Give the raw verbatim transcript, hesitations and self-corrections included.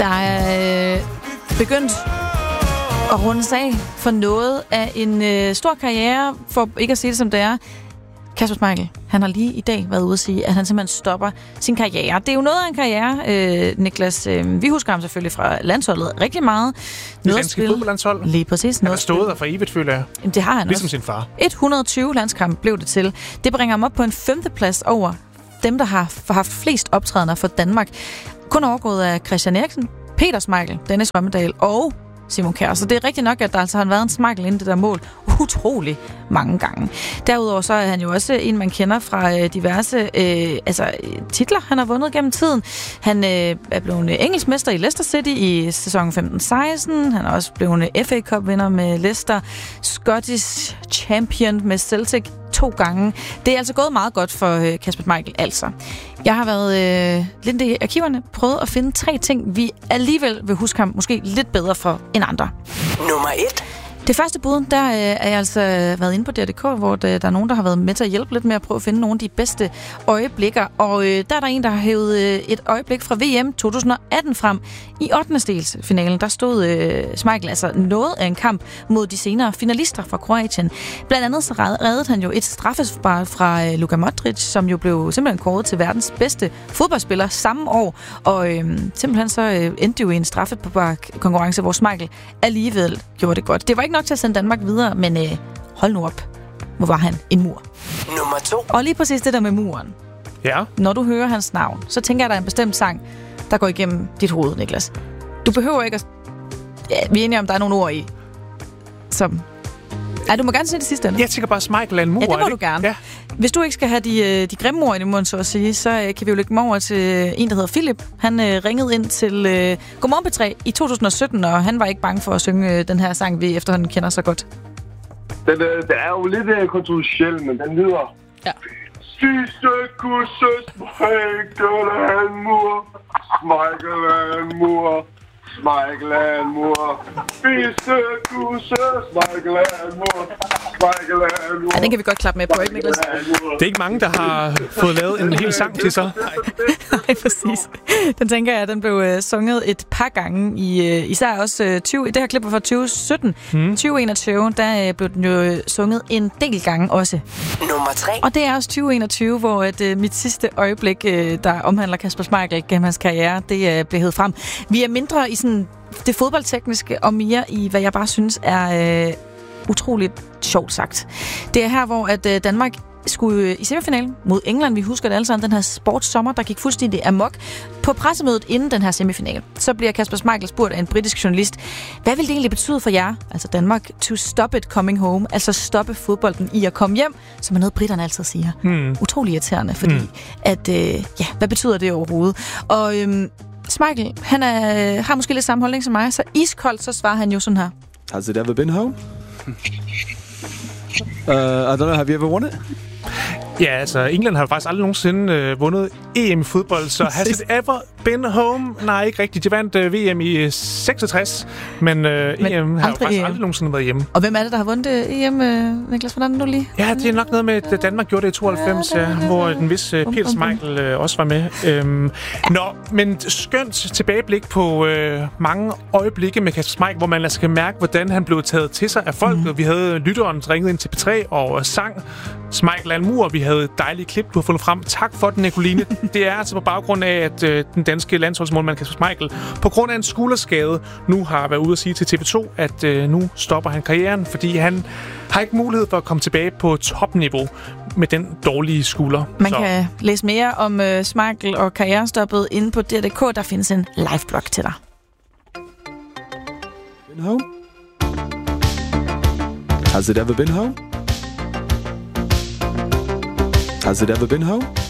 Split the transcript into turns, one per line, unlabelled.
Der er øh, begyndt at runde af for noget af en øh, stor karriere, for ikke at sige det som det er. Kasper Schmeichel, han har lige i dag været ude at sige, at han simpelthen stopper sin karriere. Det er jo noget af en karriere, øh, Niklas. Øh, vi husker ham selvfølgelig fra landsholdet rigtig meget.
Det danske fodboldlandshold.
Lige præcis.
Han har stået der for evigt, føler jeg.
Jamen, det har han
ligesom
også.
sin far.
et hundrede og tyve landskampe blev det til. Det bringer ham op på en femteplads over dem, der har haft flest optrædener for Danmark. Kun overgået af Christian Eriksen, Peter Schmeichel, Dennis Rømmedal og Simon Kjær. Så det er rigtig nok, at der altså har været en Schmeichel inden det der mål utrolig mange gange. Derudover så er han jo også en, man kender fra øh, diverse øh, altså, titler, han har vundet gennem tiden. Han øh, er blevet engelskmester i Leicester City i sæsonen femten seksten. Han er også blevet F A Cup-vinder med Leicester. Scottish Champion med Celtic to gange. Det er altså gået meget godt for øh, Kasper Schmeichel, altså. Jeg har været øh, lidt i arkiverne, prøvet at finde tre ting, vi alligevel vil huske ham måske lidt bedre for end andre.
Nummer et.
Det første bud, der øh, er jeg altså været inde på D R punktum D K, hvor det, der er nogen, der har været med til at hjælpe lidt med at prøve at finde nogle af de bedste øjeblikker. Og øh, der er der en, der har hævet øh, et øjeblik fra V M to tusind og atten frem. I ottendedelsfinalen, der stod øh, Schmeichel altså noget af en kamp mod de senere finalister fra Kroatien. Blandt andet så reddede han jo et straffespark fra øh, Luka Modric, som jo blev simpelthen kåret til verdens bedste fodboldspiller samme år. Og øh, simpelthen så øh, endte det jo i en straffespark-konkurrence, hvor Schmeichel alligevel gjorde det godt. Det var ikke nok til at sende Danmark videre, men øh, hold nu op. Hvor var han en mur?
Nummer to.
Og lige præcis det der med muren.
Ja.
Når du hører hans navn, så tænker jeg, at der er en bestemt sang, der går igennem dit hoved, Niklas. Du behøver ikke at... Ja, vi er enige om, der er nogle ord i, som... Ja, du må gerne sige det sidste.
Jeg tænker bare, Schmeichel er en mur.
Ja, det må du gerne.
Ja.
Hvis du ikke skal have de, de grimme ord i munden, så at sige, så kan vi jo lægge dem over til en, der hedder Philip. Han øh, ringede ind til øh, Godmorgen P tre i to tusind og sytten, og han var ikke bange for at synge øh, den her sang, vi efterhånden kender så godt.
Den, øh, den er jo lidt øh, kontroversiel, men den lyder...
Ja.
Sidste kusse, Schmeichel er en mur. Schmeichel er en mur. Schmeichel er en mur. Sidste kusse, Schmeichel er en mur. Schmeichel er en mur.
Ja, den kan vi godt klappe med på, ikke, Niklas?
Det er ikke mange, der har fået lavet en hel sang til sig.
Nej, præcis. Den tænker jeg, den blev uh, sunget et par gange, i uh, især også uh, tyve, i det her klip fra tyve sytten. Hmm. tyve enogtyve, der uh, blev den jo sunget en del gange også.
Nummer tre.
Og det er også tyve enogtyve, hvor at, uh, mit sidste øjeblik, uh, der omhandler Kasper Schmeichel gennem hans karriere, det uh, blev hævet frem. Vi er mindre i sådan det fodboldtekniske, og mere i, hvad jeg bare synes er uh, utroligt sjovt sagt. Det er her, hvor at uh, Danmark skulle i semifinalen mod England. Vi husker det alle sammen, den her sportssommer, der gik fuldstændig amok. På pressemødet inden den her semifinal, så bliver Kasper Schmeichel spurgt af en britisk journalist, hvad vil det egentlig betyde for jer, altså Danmark, to stop it coming home, altså stoppe fodbolden i at komme hjem, som er noget, britterne altid siger. Hmm. Utrolig irriterende, fordi hmm. at, øh, ja, hvad betyder det overhovedet? Og øhm, Schmeichel, han er, har måske lidt samme holdning som mig, så iskoldt, så svarer han jo sådan her.
Has it ever been home? uh, I don't know, have you ever won it?
Ja, altså, England har faktisk aldrig nogensinde øh, vundet E M i fodbold, så has it ever been home? Nej, ikke rigtigt. De vandt øh, V M i seksogtres, men, øh, men E M har jo faktisk E M. aldrig nogensinde været hjemme.
Og hvem er det, der har vundet E M, øh, Niklas? Hvordan nu lige?
Ja, det er nok noget med, at Danmark gjorde det i tooghalvfems, ja, hvor den vis øh, Peter Schmeichel øh, også var med. Øhm, nå, men skønt tilbageblik på øh, mange øjeblikke med Kasper Schmeichel, hvor man altså kan mærke, hvordan han blev taget til sig af folket. Mm. Vi havde lytteren ringet ind til P tre og sang Schmeichel er en mur. Vi havde et dejligt klip, du har fundet frem. Tak for den, Nicoline. Det er altså på baggrund af, at øh, den danske landsholdsmålmand Kasper Schmeichel på grund af en skulderskade nu har været ude at sige til T V to, at øh, nu stopper han karrieren, fordi han har ikke mulighed for at komme tilbage på topniveau med den dårlige skulder.
Man Så. kan læse mere om øh, Schmeichel og karrierestoppet inde på D R punktum D K. Der findes en live-blog til dig.
Been home? Has it ever been home? Has it ever been home?